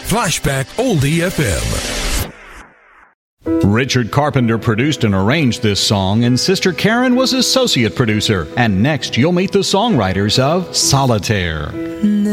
Flashback Oldie FM. Richard Carpenter produced and arranged this song, and Sister Karen was associate producer. And next, you'll meet the songwriters of Solitaire.